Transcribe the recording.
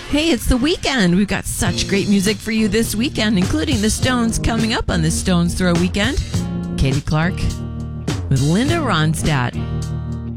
Hey, it's the weekend. We've got such great music for you this weekend, including the Stones coming up on the Stones Throw Weekend. Katie Clark with Linda Ronstadt.